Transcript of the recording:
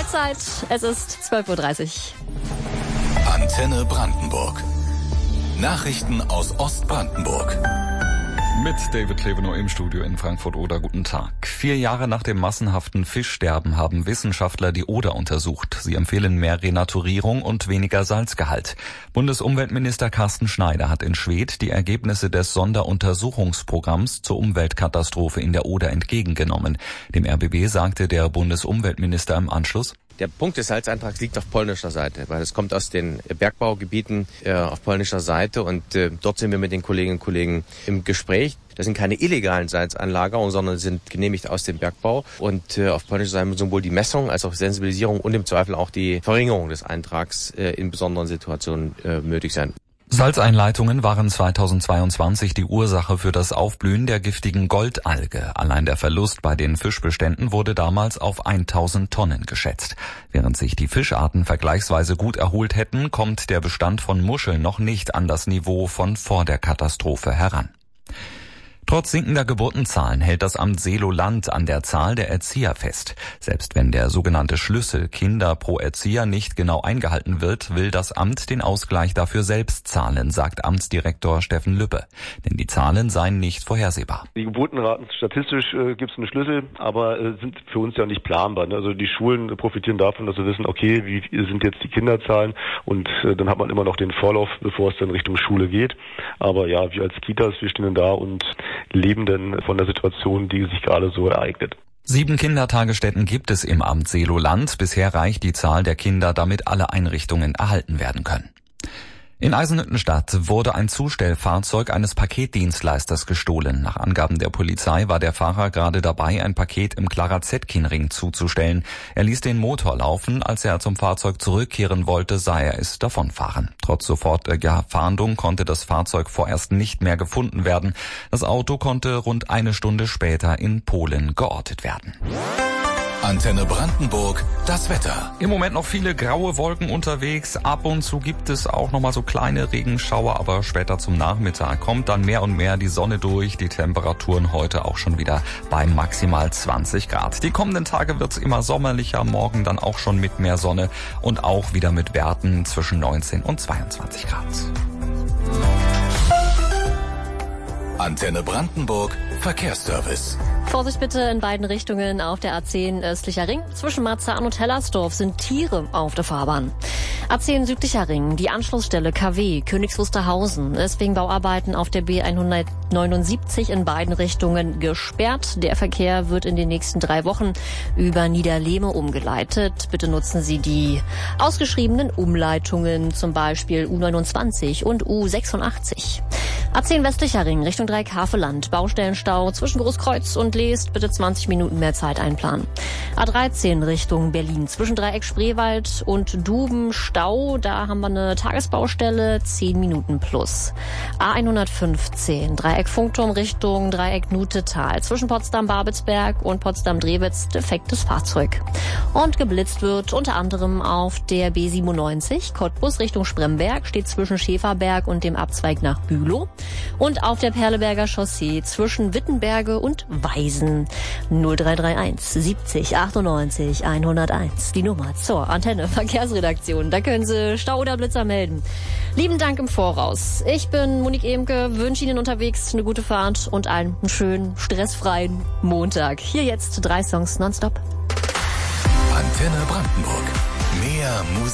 Uhrzeit, es ist 12:30 Uhr. Antenne Brandenburg. Nachrichten aus Ostbrandenburg. Mit David Klevenow im Studio in Frankfurt-Oder. Guten Tag. 4 Jahre nach dem massenhaften Fischsterben haben Wissenschaftler die Oder untersucht. Sie empfehlen mehr Renaturierung und weniger Salzgehalt. Bundesumweltminister Carsten Schneider hat in Schwedt die Ergebnisse des Sonderuntersuchungsprogramms zur Umweltkatastrophe in der Oder entgegengenommen. Dem RBB sagte der Bundesumweltminister im Anschluss: Der Punkt des Salzeintrags liegt auf polnischer Seite, weil es kommt aus den Bergbaugebieten auf polnischer Seite und dort sind wir mit den Kolleginnen und Kollegen im Gespräch. Das sind keine illegalen Salzanlagerungen, sondern sind genehmigt aus dem Bergbau und auf polnischer Seite müssen sowohl die Messung als auch Sensibilisierung und im Zweifel auch die Verringerung des Eintrags in besonderen Situationen nötig sein. Salzeinleitungen waren 2022 die Ursache für das Aufblühen der giftigen Goldalge. Allein der Verlust bei den Fischbeständen wurde damals auf 1000 Tonnen geschätzt. Während sich die Fischarten vergleichsweise gut erholt hätten, kommt der Bestand von Muscheln noch nicht an das Niveau von vor der Katastrophe heran. Trotz sinkender Geburtenzahlen hält das Amt Seelow-Land an der Zahl der Erzieher fest. Selbst wenn der sogenannte Schlüssel Kinder pro Erzieher nicht genau eingehalten wird, will das Amt den Ausgleich dafür selbst zahlen, sagt Amtsdirektor Steffen Lübbe. Denn die Zahlen seien nicht vorhersehbar. Die Geburtenraten, statistisch gibt es einen Schlüssel, aber sind für uns ja nicht planbar. Also die Schulen profitieren davon, dass sie wissen, okay, wie sind jetzt die Kinderzahlen, und dann hat man immer noch den Vorlauf, bevor es dann Richtung Schule geht. Aber ja, wir als Kitas, wir stehen dann da und leben denn von der Situation, die sich gerade so ereignet. 7 Kindertagesstätten gibt es im Amt Seelow-Land. Bisher reicht die Zahl der Kinder, damit alle Einrichtungen erhalten werden können. In Eisenhüttenstadt wurde ein Zustellfahrzeug eines Paketdienstleisters gestohlen. Nach Angaben der Polizei war der Fahrer gerade dabei, ein Paket im Clara-Zetkin-Ring zuzustellen. Er ließ den Motor laufen. Als er zum Fahrzeug zurückkehren wollte, sah er es davonfahren. Trotz sofortiger Fahndung konnte das Fahrzeug vorerst nicht mehr gefunden werden. Das Auto konnte rund eine Stunde später in Polen geortet werden. Antenne Brandenburg, das Wetter. Im Moment noch viele graue Wolken unterwegs. Ab und zu gibt es auch noch mal so kleine Regenschauer, aber später zum Nachmittag kommt dann mehr und mehr die Sonne durch. Die Temperaturen heute auch schon wieder bei maximal 20 Grad. Die kommenden Tage wird's immer sommerlicher, morgen dann auch schon mit mehr Sonne und auch wieder mit Werten zwischen 19 und 22 Grad. Antenne Brandenburg, Verkehrsservice. Vorsicht bitte in beiden Richtungen auf der A10 östlicher Ring. Zwischen Marzahn und Hellersdorf sind Tiere auf der Fahrbahn. A10 südlicher Ring, die Anschlussstelle KW, Königs Wusterhausen, ist wegen Bauarbeiten auf der B179 in beiden Richtungen gesperrt. Der Verkehr wird in den nächsten 3 Wochen über Niederlehme umgeleitet. Bitte nutzen Sie die ausgeschriebenen Umleitungen, zum Beispiel U29 und U86. A10 westlicher Ring, Richtung Dreieck-Havelland, Baustellenstau zwischen Großkreuz und Leest, bitte 20 Minuten mehr Zeit einplanen. A13 Richtung Berlin, zwischen Dreieck Spreewald und Duben Stau, da haben wir eine Tagesbaustelle, 10 Minuten plus. A115 Dreieck Funkturm Richtung Dreieck Nutetal, zwischen Potsdam-Babelsberg und Potsdam-Drewitz, defektes Fahrzeug. Und geblitzt wird unter anderem auf der B97 Cottbus Richtung Spremberg, steht zwischen Schäferberg und dem Abzweig nach Bülow. Und auf der Perleberger Chaussee zwischen Wittenberge und Weisen. 0331 70 98 101. Die Nummer zur Antenne Verkehrsredaktion. Da können Sie Stau oder Blitzer melden. Lieben Dank im Voraus. Ich bin Monique Emke, wünsche Ihnen unterwegs eine gute Fahrt und einen schönen, stressfreien Montag. Hier jetzt 3 Songs nonstop. Antenne Brandenburg. Mehr Musik.